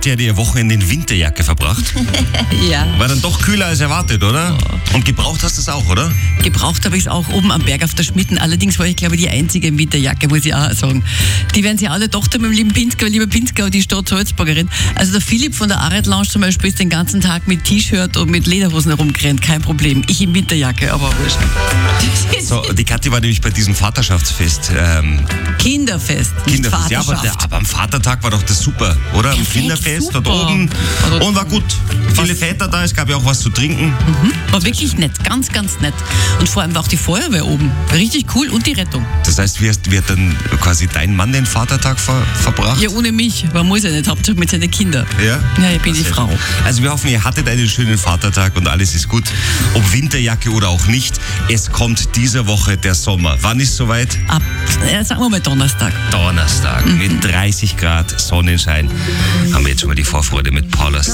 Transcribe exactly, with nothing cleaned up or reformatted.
Kathi hat ihr Wochenende in Winterjacke verbracht. Ja. War dann doch kühler als erwartet, oder? Und gebraucht hast du es auch, oder? Gebraucht habe ich es auch oben am Berg auf der Schmitten. Allerdings war ich, glaube ich, die einzige in Winterjacke, muss ich auch sagen. Die werden sie alle Tochter mit dem lieben Pinzgau, lieber Pinzgau, die Stadt Salzburgerin. Also der Philipp von der Aret Lounge zum Beispiel ist den ganzen Tag mit T-Shirt und mit Lederhosen herumgerannt. Kein Problem. Ich in Winterjacke, aber wurscht. So, die Kathi war nämlich bei diesem Vaterschaftsfest. Ähm, Kinderfest, nicht Kinderfest. Ja, aber, der, Vaterschaft. aber am Vatertag war doch das super, oder? Am Perfekt, Kinderfest super. dort oben. Oder- Und war gut. Viele Väter da, es gab ja auch was zu trinken. War wirklich nett, ganz, ganz nett. Und vor allem war auch die Feuerwehr oben. Richtig cool und die Rettung. Das heißt, wie, hast, wie hat dann quasi dein Mann den Vatertag ver, verbracht? Ja, ohne mich. Man muss ja nicht, Hauptsache mit seinen Kindern. Ja? Ja, ich bin die Sehr Frau. schön. Also wir hoffen, ihr hattet einen schönen Vatertag und alles ist gut. Ob Winterjacke oder auch nicht, es kommt diese Woche der Sommer. Wann ist soweit? Ab, ja, sagen wir mal Donnerstag. Donnerstag mit dreißig Grad Sonnenschein. Haben wir jetzt schon mal die Vorfreude mit Paula